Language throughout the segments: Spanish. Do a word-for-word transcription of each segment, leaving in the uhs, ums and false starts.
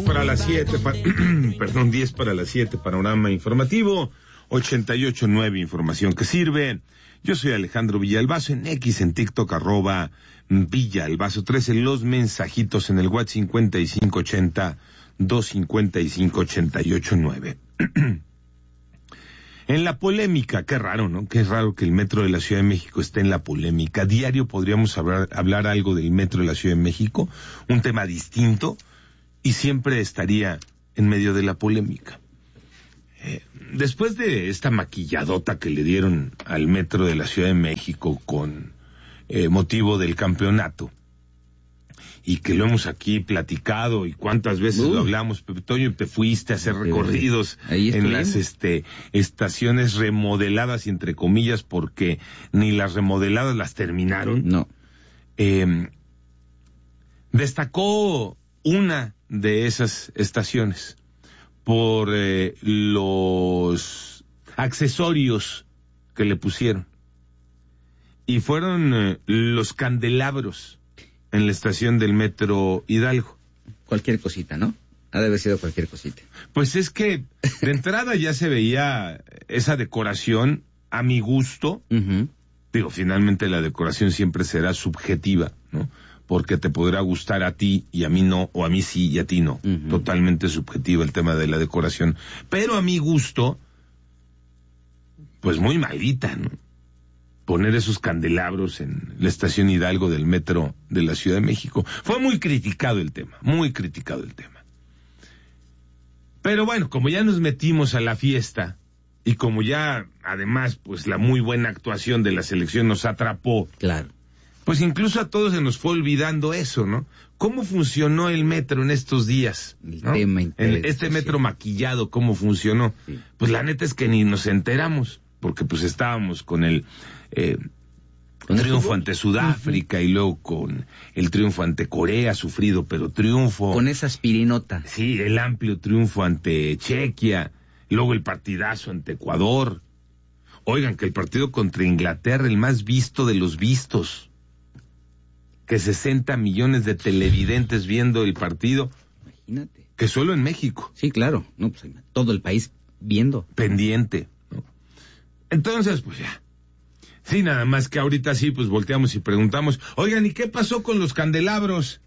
para las siete, pa perdón, diez para las siete, panorama informativo, ochenta y ocho punto nueve, información que sirve. Yo soy Alejandro Villalbazo, en X, en TikTok, arroba Villalbazo trece, los mensajitos en el WhatsApp cincuenta y cinco ochenta, doscientos cincuenta y cinco, ochenta y ocho nueve. En la polémica, qué raro, ¿no? Qué raro que el metro de la Ciudad de México esté en la polémica. Diario podríamos hablar, hablar algo del metro de la Ciudad de México, un tema distinto, y siempre estaría en medio de la polémica. Eh, después de esta maquilladota que le dieron al metro de la Ciudad de México con eh, motivo del campeonato, y que lo hemos aquí platicado, y cuántas veces uh. lo hablamos, Pepe Toño, te fuiste a hacer recorridos en las este estaciones remodeladas, entre comillas, porque ni las remodeladas las terminaron. No. Eh, destacó una de esas estaciones por eh, los accesorios que le pusieron, y fueron eh, los candelabros en la estación del metro Hidalgo. Cualquier cosita, ¿no? Ha de haber sido cualquier cosita. Pues es que de entrada ya se veía esa decoración a mi gusto. Uh-huh. Digo, finalmente la decoración siempre será subjetiva, ¿no? Porque te podrá gustar a ti y a mí no, o a mí sí y a ti no. Uh-huh. Totalmente subjetivo el tema de la decoración. Pero a mi gusto, pues muy malita, ¿no? Poner esos candelabros en la estación Hidalgo del metro de la Ciudad de México. Fue muy criticado el tema, muy criticado el tema. Pero bueno, como ya nos metimos a la fiesta, y como ya, además, pues la muy buena actuación de la selección nos atrapó. Claro. Pues incluso a todos se nos fue olvidando eso, ¿no? ¿Cómo funcionó el metro en estos días? El ¿no? tema en este metro maquillado, ¿cómo funcionó? Sí. Pues la neta es que ni nos enteramos, porque pues estábamos con el eh, triunfo ante Sudáfrica, uh-huh, y luego con el triunfo ante Corea, sufrido pero triunfo. Con esa aspirinota. Sí, el amplio triunfo ante Chequia, luego el partidazo ante Ecuador. Oigan, que el partido contra Inglaterra, el más visto de los vistos, que sesenta millones de televidentes viendo el partido. Imagínate. Que solo en México. Sí, claro, no, pues todo el país viendo. Pendiente, ¿no? Entonces, pues ya. Sí, nada más que ahorita sí, pues volteamos y preguntamos, oigan, ¿y qué pasó con los candelabros?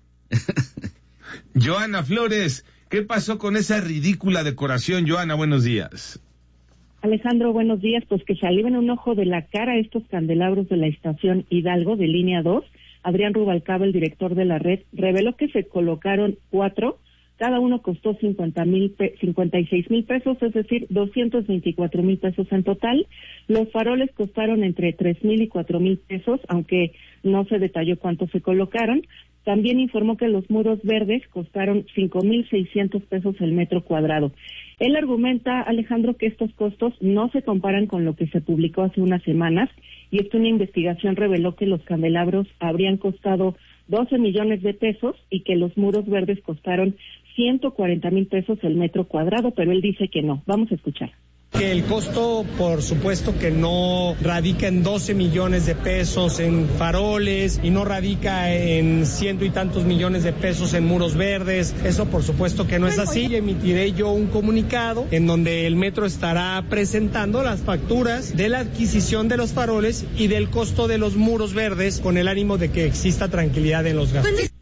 Joana Flores, ¿qué pasó con esa ridícula decoración? Joana, buenos días. Alejandro, buenos días. Pues que salieron un ojo de la cara estos candelabros de la estación Hidalgo de línea dos. Adrián Rubalcaba, el director de la red, reveló que se colocaron cuatro. Cada uno costó cincuenta mil, cincuenta y seis mil pesos, es decir, doscientos veinticuatro mil pesos en total. Los faroles costaron entre tres mil y cuatro mil pesos, aunque no se detalló cuánto se colocaron. También informó que los muros verdes costaron cinco mil seiscientos pesos el metro cuadrado. Él argumenta, Alejandro, que estos costos no se comparan con lo que se publicó hace unas semanas, y es que una investigación reveló que los candelabros habrían costado doce millones de pesos y que los muros verdes costaron ciento cuarenta mil pesos el metro cuadrado, pero él dice que no. Vamos a escuchar. Que el costo, por supuesto, que no radica en doce millones de pesos en faroles y no radica en ciento y tantos millones de pesos en muros verdes. Eso, por supuesto, que no es así. Emitiré yo un comunicado en donde el metro estará presentando las facturas de la adquisición de los faroles y del costo de los muros verdes, con el ánimo de que exista tranquilidad en los gastos.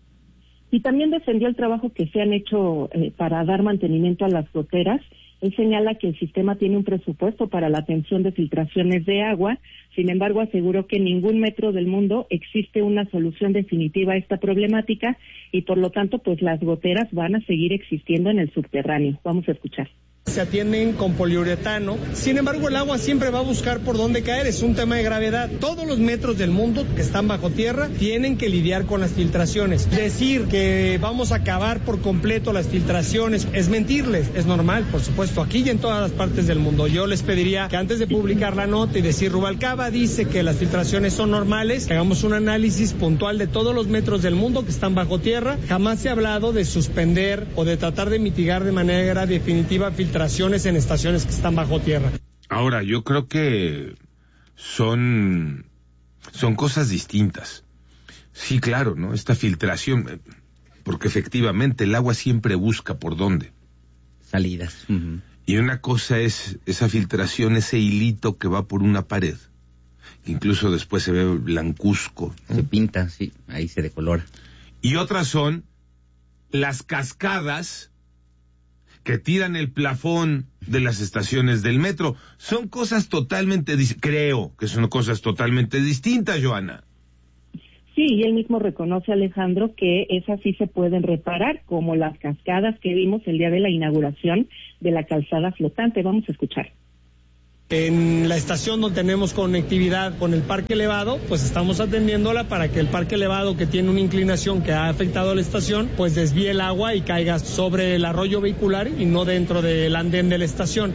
Y también defendió el trabajo que se han hecho eh, para dar mantenimiento a las goteras. Él señala que el sistema tiene un presupuesto para la atención de filtraciones de agua. Sin embargo, aseguró que en ningún metro del mundo existe una solución definitiva a esta problemática y por lo tanto, pues las goteras van a seguir existiendo en el subterráneo. Vamos a escuchar. Se atienden con poliuretano. Sin embargo, el agua siempre va a buscar por dónde caer. Es un tema de gravedad. Todos los metros del mundo que están bajo tierra tienen que lidiar con las filtraciones. Decir que vamos a acabar por completo las filtraciones es mentirles. Es normal, por supuesto, aquí y en todas las partes del mundo. Yo les pediría que antes de publicar la nota y decir Rubalcaba dice que las filtraciones son normales, que hagamos un análisis puntual de todos los metros del mundo que están bajo tierra. Jamás se ha hablado de suspender o de tratar de mitigar de manera definitiva filtraciones en estaciones que están bajo tierra. Ahora, yo creo que son, son cosas distintas. Sí, claro, ¿no? Esta filtración, porque efectivamente el agua siempre busca por dónde. Salidas. Uh-huh. Y una cosa es esa filtración, ese hilito que va por una pared, que incluso después se ve blancuzco, ¿no? Se pinta, sí, ahí se decolora. Y otras son las cascadas que tiran el plafón de las estaciones del metro. Son cosas totalmente, creo que son cosas totalmente distintas, Joana. Sí, y él mismo reconoce, Alejandro, que esas sí se pueden reparar, como las cascadas que vimos el día de la inauguración de la calzada flotante. Vamos a escuchar. En la estación donde tenemos conectividad con el parque elevado, pues estamos atendiéndola para que el parque elevado, que tiene una inclinación que ha afectado a la estación, pues desvíe el agua y caiga sobre el arroyo vehicular y no dentro del andén de la estación.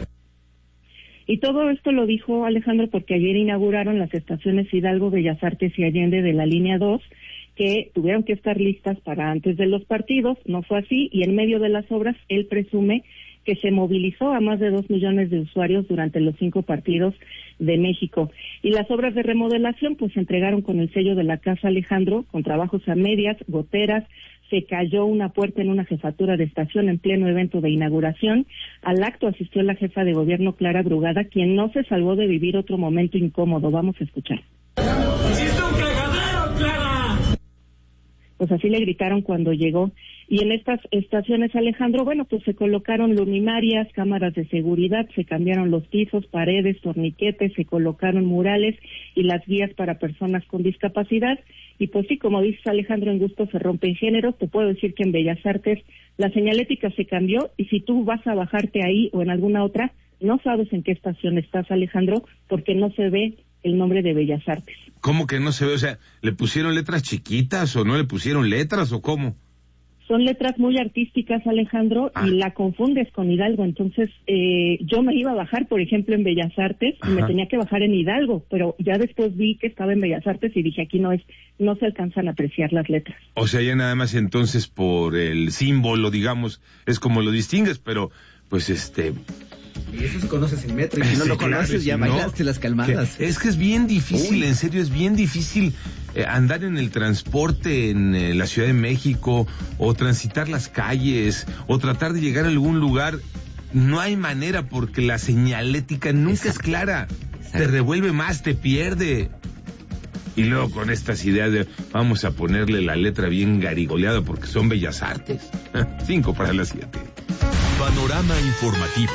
Y todo esto lo dijo Alejandro porque ayer inauguraron las estaciones Hidalgo, Bellas Artes y Allende de la línea dos, que tuvieron que estar listas para antes de los partidos. No fue así, y en medio de las obras él presume que se movilizó a más de dos millones de usuarios durante los cinco partidos de México. Y las obras de remodelación pues se entregaron con el sello de la Casa Alejandro, con trabajos a medias, goteras. Se cayó una puerta en una jefatura de estación en pleno evento de inauguración. Al acto asistió la jefa de gobierno, Clara Brugada, quien no se salvó de vivir otro momento incómodo. Vamos a escuchar. ¡Hiciste un cagadero, Clara! Pues así le gritaron cuando llegó. Y en estas estaciones, Alejandro, bueno, pues se colocaron luminarias, cámaras de seguridad, se cambiaron los pisos, paredes, torniquetes, se colocaron murales y las guías para personas con discapacidad. Y pues sí, como dices, Alejandro, en gusto se rompen géneros. Te puedo decir que en Bellas Artes la señalética se cambió, y si tú vas a bajarte ahí o en alguna otra, no sabes en qué estación estás, Alejandro, porque no se ve el nombre de Bellas Artes. ¿Cómo que no se ve? O sea, ¿le pusieron letras chiquitas o no le pusieron letras o cómo? Son letras muy artísticas, Alejandro, ah. y la confundes con Hidalgo. Entonces, eh, yo me iba a bajar, por ejemplo, en Bellas Artes, Ajá. y me tenía que bajar en Hidalgo, pero ya después vi que estaba en Bellas Artes y dije, aquí no es, no se alcanzan a apreciar las letras. O sea, ya nada más entonces por el símbolo, digamos, es como lo distingues, pero, pues, este... Y eso si conoces el metro, y si no sí, lo conoces, claro, ya no, bailaste las calmadas. Que, es que es bien difícil, Uy. en serio, es bien difícil eh, andar en el transporte en eh, la Ciudad de México, o transitar las calles, o tratar de llegar a algún lugar. No hay manera, porque la señalética nunca Exacto. es clara. Exacto. Te revuelve más, te pierde. Y luego con estas ideas de vamos a ponerle la letra bien garigoleada porque son Bellas Artes. Cinco para las siete. Panorama informativo.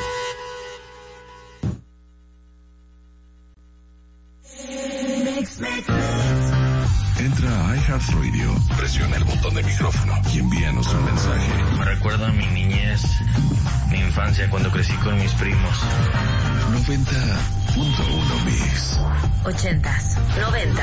Entra a iHeartRadio, presiona el botón de micrófono y envíanos un mensaje. Me recuerda a mi niñez, mi infancia cuando crecí con mis primos. noventa punto uno Mix. Ochentas, noventa.